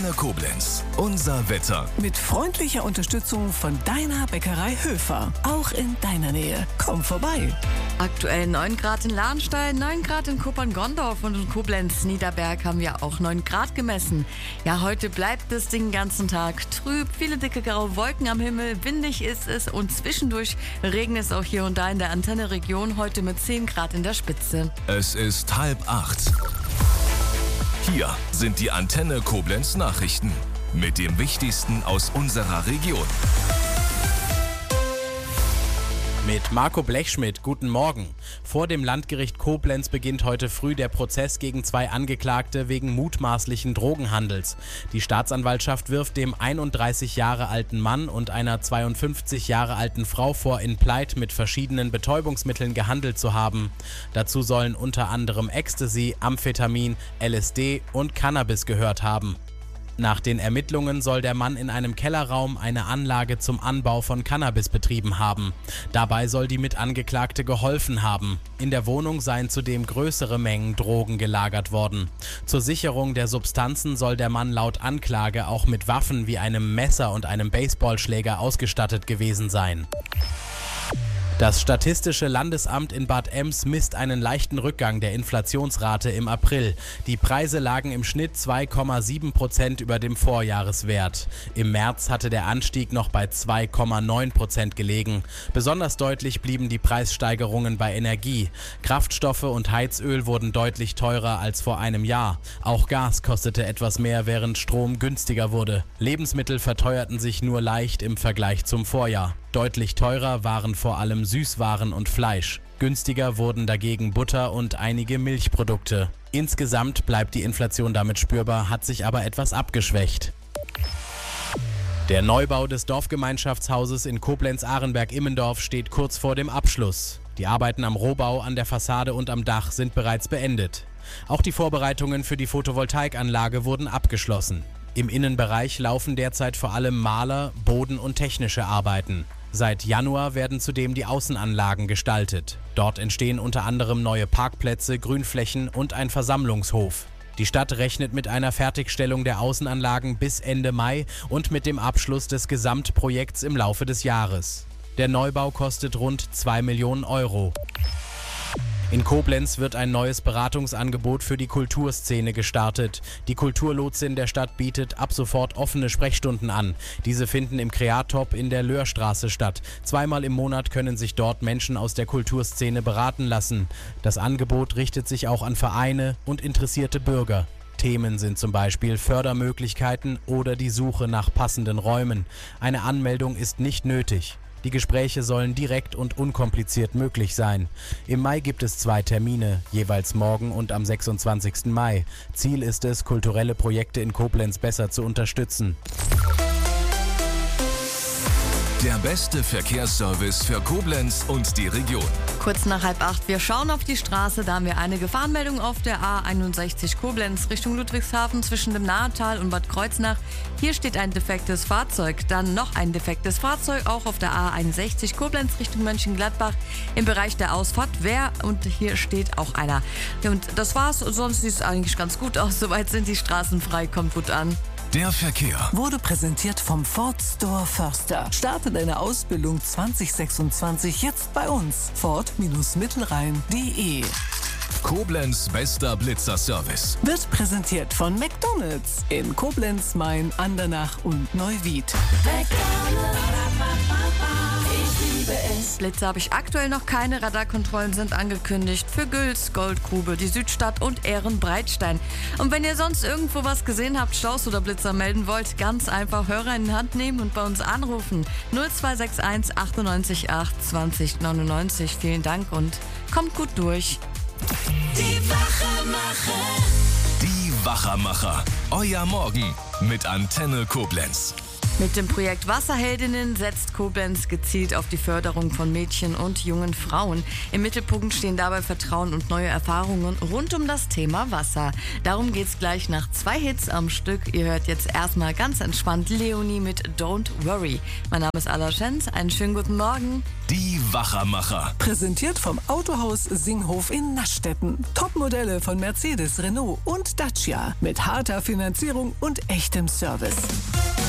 Antenne Koblenz. Unser Wetter. Mit freundlicher Unterstützung von deiner Bäckerei Höfer. Auch in deiner Nähe. Komm vorbei. Aktuell 9 Grad in Lahnstein, 9 Grad in Kuppern-Gondorf und in Koblenz-Niederberg haben wir auch 9 Grad gemessen. Ja, heute bleibt es den ganzen Tag trüb, viele dicke graue Wolken am Himmel, windig ist es und zwischendurch regnet es auch hier und da in der Antenne-Region, heute mit 10 Grad in der Spitze. Es ist 7:30. Hier sind die Antenne Koblenz Nachrichten mit dem Wichtigsten aus unserer Region. Mit Marco Blechschmidt, guten Morgen. Vor dem Landgericht Koblenz beginnt heute früh der Prozess gegen 2 Angeklagte wegen mutmaßlichen Drogenhandels. Die Staatsanwaltschaft wirft dem 31 Jahre alten Mann und einer 52 Jahre alten Frau vor, in Pleit mit verschiedenen Betäubungsmitteln gehandelt zu haben. Dazu sollen unter anderem Ecstasy, Amphetamin, LSD und Cannabis gehört haben. Nach den Ermittlungen soll der Mann in einem Kellerraum eine Anlage zum Anbau von Cannabis betrieben haben. Dabei soll die Mitangeklagte geholfen haben. In der Wohnung seien zudem größere Mengen Drogen gelagert worden. Zur Sicherung der Substanzen soll der Mann laut Anklage auch mit Waffen wie einem Messer und einem Baseballschläger ausgestattet gewesen sein. Das Statistische Landesamt in Bad Ems misst einen leichten Rückgang der Inflationsrate im April. Die Preise lagen im Schnitt 2,7% über dem Vorjahreswert. Im März hatte der Anstieg noch bei 2,9% gelegen. Besonders deutlich blieben die Preissteigerungen bei Energie. Kraftstoffe und Heizöl wurden deutlich teurer als vor einem Jahr. Auch Gas kostete etwas mehr, während Strom günstiger wurde. Lebensmittel verteuerten sich nur leicht im Vergleich zum Vorjahr. Deutlich teurer waren vor allem Süßwaren und Fleisch. Günstiger wurden dagegen Butter und einige Milchprodukte. Insgesamt bleibt die Inflation damit spürbar, hat sich aber etwas abgeschwächt. Der Neubau des Dorfgemeinschaftshauses in Koblenz-Arenberg-Immendorf steht kurz vor dem Abschluss. Die Arbeiten am Rohbau, an der Fassade und am Dach sind bereits beendet. Auch die Vorbereitungen für die Photovoltaikanlage wurden abgeschlossen. Im Innenbereich laufen derzeit vor allem Maler-, Boden- und technische Arbeiten. Seit Januar werden zudem die Außenanlagen gestaltet. Dort entstehen unter anderem neue Parkplätze, Grünflächen und ein Versammlungshof. Die Stadt rechnet mit einer Fertigstellung der Außenanlagen bis Ende Mai und mit dem Abschluss des Gesamtprojekts im Laufe des Jahres. Der Neubau kostet rund 2 Millionen Euro. In Koblenz wird ein neues Beratungsangebot für die Kulturszene gestartet. Die Kulturlotsin der Stadt bietet ab sofort offene Sprechstunden an. Diese finden im Kreatop in der Löhrstraße statt. 2-mal im Monat können sich dort Menschen aus der Kulturszene beraten lassen. Das Angebot richtet sich auch an Vereine und interessierte Bürger. Themen sind zum Beispiel Fördermöglichkeiten oder die Suche nach passenden Räumen. Eine Anmeldung ist nicht nötig. Die Gespräche sollen direkt und unkompliziert möglich sein. Im Mai gibt es 2 Termine, jeweils morgen und am 26. Mai. Ziel ist es, kulturelle Projekte in Koblenz besser zu unterstützen. Der beste Verkehrsservice für Koblenz und die Region. Kurz nach 7:30, wir schauen auf die Straße, da haben wir eine Gefahrenmeldung auf der A61 Koblenz Richtung Ludwigshafen zwischen dem Nahetal und Bad Kreuznach. Hier steht ein defektes Fahrzeug, dann noch ein defektes Fahrzeug, auch auf der A61 Koblenz Richtung Mönchengladbach im Bereich der Ausfahrt Wehr und hier steht auch einer. Und das war's, sonst sieht es eigentlich ganz gut aus, soweit sind die Straßen frei, kommt gut an. Der Verkehr Wurde präsentiert vom Ford Store Förster. Starte deine Ausbildung 2026 jetzt bei uns. Ford-Mittelrhein.de. Koblenz bester Blitzerservice. Wird präsentiert von McDonald's in Koblenz, Main, Andernach und Neuwied. Blitze habe ich aktuell noch keine. Radarkontrollen sind angekündigt für Güls, Goldgrube, die Südstadt und Ehrenbreitstein. Und wenn ihr sonst irgendwo was gesehen habt, Staus oder Blitzer melden wollt, ganz einfach Hörer in die Hand nehmen und bei uns anrufen. 0261 98 8 20 99. Vielen Dank und kommt gut durch. Die Wachermacher. Euer Morgen mit Antenne Koblenz. Mit dem Projekt Wasserheldinnen setzt Koblenz gezielt auf die Förderung von Mädchen und jungen Frauen. Im Mittelpunkt stehen dabei Vertrauen und neue Erfahrungen rund um das Thema Wasser. Darum geht's gleich nach 2 Hits am Stück. Ihr hört jetzt erstmal ganz entspannt Leonie mit Don't Worry. Mein Name ist Ala Schenz. Einen schönen guten Morgen. Die Wachermacher. Präsentiert vom Autohaus Singhof in Naschstetten. Topmodelle von Mercedes, Renault und Dacia. Mit harter Finanzierung und echtem Service.